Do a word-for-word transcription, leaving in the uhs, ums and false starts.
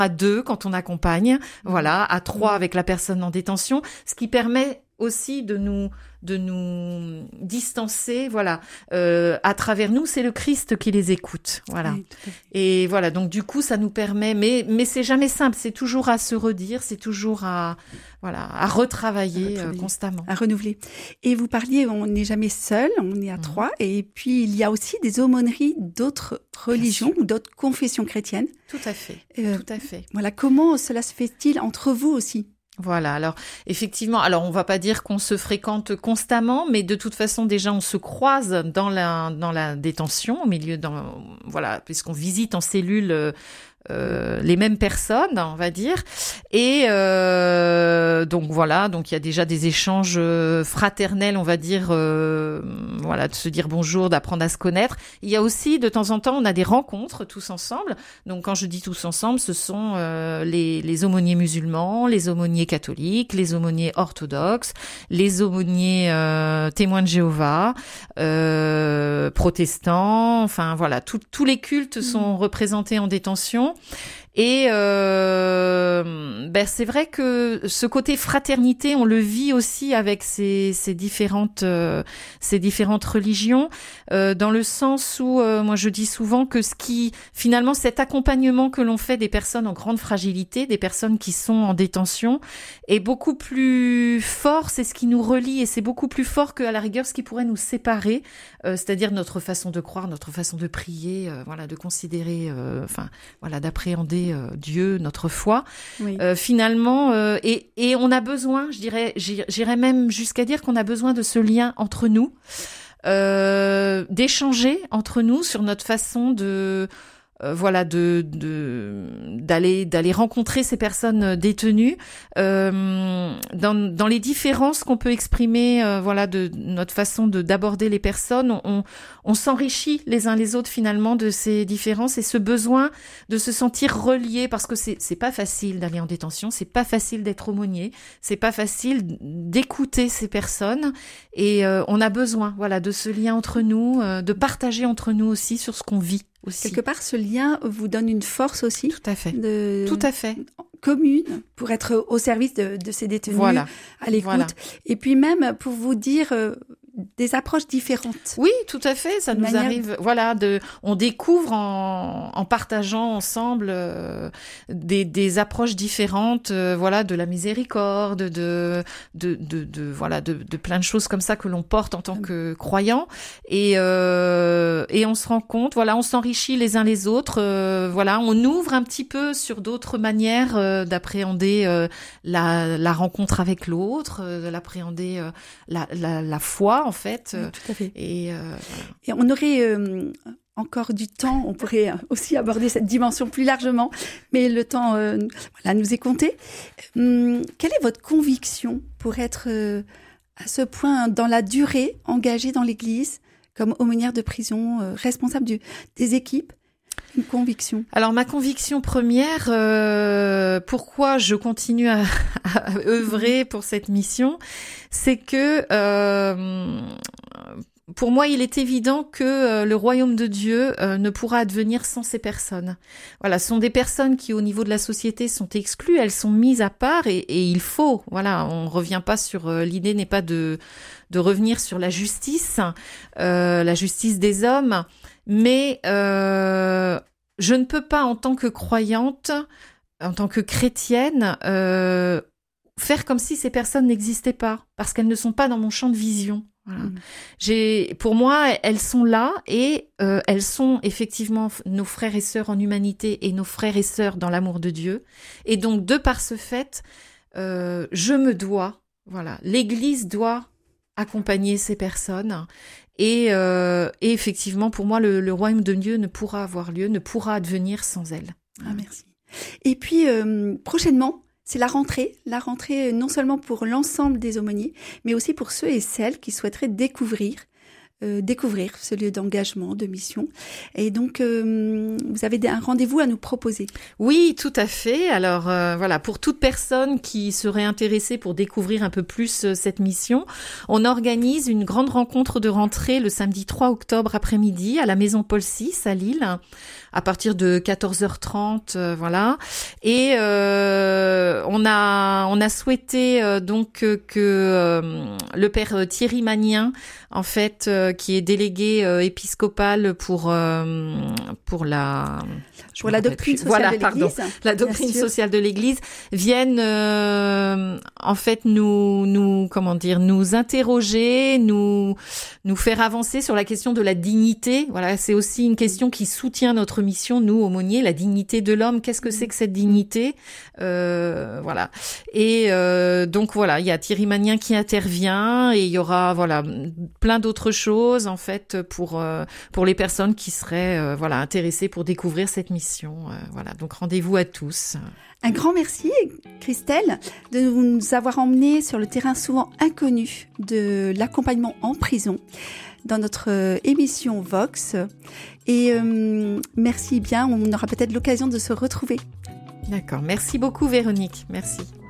à deux quand on accompagne, voilà, à trois avec la personne en détention, ce qui permet aussi de nous de nous distancer, voilà. Euh, à travers nous, c'est le Christ qui les écoute, voilà. Oui, et voilà, donc du coup, ça nous permet, mais mais c'est jamais simple, c'est toujours à se redire, c'est toujours à voilà à retravailler, à retravailler. Euh, constamment, à renouveler. Et vous parliez, on n'est jamais seul, on est à mmh. trois, et puis il y a aussi des aumôneries d'autres religions ou d'autres confessions chrétiennes. Tout à fait, euh, tout à fait. Voilà, comment cela se fait-il entre vous aussi ? Voilà, alors effectivement, alors on va pas dire qu'on se fréquente constamment, mais de toute façon déjà on se croise dans la dans la détention, au milieu dans voilà, puisqu'on visite en cellule euh, euh, les mêmes personnes, on va dire, et euh, donc voilà, donc il y a déjà des échanges fraternels, on va dire, euh, voilà, de se dire bonjour, d'apprendre à se connaître. Il y a aussi de temps en temps, on a des rencontres tous ensemble. Donc quand je dis tous ensemble, ce sont euh, les les aumôniers musulmans, les aumôniers catholiques, les aumôniers orthodoxes, les aumôniers euh, témoins de Jéhovah, euh, protestants, enfin voilà, tout, tous les cultes mmh. sont représentés en détention. Et euh, ben c'est vrai que ce côté fraternité, on le vit aussi avec ces, ces différentes euh, ces différentes religions, euh, dans le sens où euh, moi je dis souvent que ce qui finalement cet accompagnement que l'on fait des personnes en grande fragilité, des personnes qui sont en détention, est beaucoup plus fort. C'est ce qui nous relie et c'est beaucoup plus fort qu'à la rigueur ce qui pourrait nous séparer, euh, c'est-à-dire notre façon de croire, notre façon de prier, euh, voilà, de considérer, euh, enfin voilà, d'appréhender Euh, Dieu, notre foi, oui. euh, finalement, euh, et, et on a besoin, je dirais, j'irais même jusqu'à dire qu'on a besoin de ce lien entre nous, euh, d'échanger entre nous sur notre façon de, euh, voilà, de, de, d'aller, d'aller rencontrer ces personnes détenues, euh, dans, dans les différences qu'on peut exprimer, euh, voilà, de notre façon de d'aborder les personnes, on, on, on s'enrichit les uns les autres finalement de ces différences et ce besoin de se sentir relié, parce que c'est c'est pas facile d'aller en détention, c'est pas facile d'être aumônier, c'est pas facile d'écouter ces personnes et euh, on a besoin, voilà, de ce lien entre nous, euh, de partager entre nous aussi sur ce qu'on vit. Aussi. Quelque part, ce lien vous donne une force aussi. Tout à fait. De... Tout à fait. Commune pour être au service de, de ces détenus, voilà. à l'écoute. Voilà. Et puis même pour vous dire euh, des approches différentes. Oui, tout à fait. Ça nous manière... arrive. Voilà, de, on découvre en, en partageant ensemble euh, des, des approches différentes. Euh, voilà, de la miséricorde, de, de, de, de voilà, de, de plein de choses comme ça que l'on porte en tant que croyant. Et euh, et on se rend compte. Voilà, on s'enrichit les uns les autres. Euh, voilà, on ouvre un petit peu sur d'autres manières euh, d'appréhender euh, la, la rencontre avec l'autre, euh, de l'appréhender euh, la, la, la foi. En fait, oui, tout à fait. Et, euh, et on aurait euh, encore du temps, on pourrait aussi aborder cette dimension plus largement, mais le temps euh, voilà, nous est compté. Hum, quelle est votre conviction pour être euh, à ce point dans la durée engagée dans l'Église, comme aumônière de prison, euh, responsable du, des équipes? Une conviction. Alors ma conviction première, euh, pourquoi je continue à, à œuvrer pour cette mission, c'est que euh, pour moi il est évident que euh, le royaume de Dieu euh, ne pourra advenir sans ces personnes. Voilà, ce sont des personnes qui au niveau de la société sont exclues, elles sont mises à part et, et il faut. Voilà, on revient pas sur euh, l'idée n'est pas de de revenir sur la justice, euh, la justice des hommes. Mais euh, je ne peux pas, en tant que croyante, en tant que chrétienne, euh, faire comme si ces personnes n'existaient pas, parce qu'elles ne sont pas dans mon champ de vision. Voilà. Mmh. J'ai, pour moi, elles sont là et euh, elles sont effectivement nos frères et sœurs en humanité et nos frères et sœurs dans l'amour de Dieu. Et donc, de par ce fait, euh, je me dois, voilà, l'Église doit accompagner ces personnes. Et, euh, et effectivement, pour moi, le, le royaume de Dieu ne pourra avoir lieu, ne pourra advenir sans elle. Ah, merci. Et puis, euh, prochainement, c'est la rentrée. La rentrée non seulement pour l'ensemble des aumôniers, mais aussi pour ceux et celles qui souhaiteraient découvrir euh, découvrir ce lieu d'engagement, de mission. Et donc, euh, vous avez un rendez-vous à nous proposer. Oui, tout à fait. Alors euh, voilà, pour toute personne qui serait intéressée pour découvrir un peu plus euh, cette mission, on organise une grande rencontre de rentrée le samedi trois octobre après-midi à la Maison Paul six à Lille, à partir de quatorze heures trente, euh, voilà. Et euh, on a on a souhaité euh, donc euh, que euh, le père Thierry Magnien, en fait, euh, qui est délégué euh, épiscopal pour euh, pour la pour la doctrine sociale voilà, de l'Église, pardon, la doctrine sociale de l'Église, viennent euh, en fait nous nous comment dire nous interroger, nous nous faire avancer sur la question de la dignité. Voilà, c'est aussi une question qui soutient notre mission, nous aumôniers, la dignité de l'homme. Qu'est-ce que c'est que cette dignité? euh, Voilà. Et euh, donc voilà, il y a Thierry Magnien qui intervient et il y aura voilà plein d'autres choses en fait pour euh, pour les personnes qui seraient euh, voilà intéressées pour découvrir cette mission. Euh, voilà, donc rendez-vous à tous. Un grand merci, Christelle, de nous avoir emmenés sur le terrain souvent inconnu de l'accompagnement en prison dans notre euh, émission Vox. Et euh, merci bien, on aura peut-être l'occasion de se retrouver. D'accord, merci beaucoup Véronique, merci.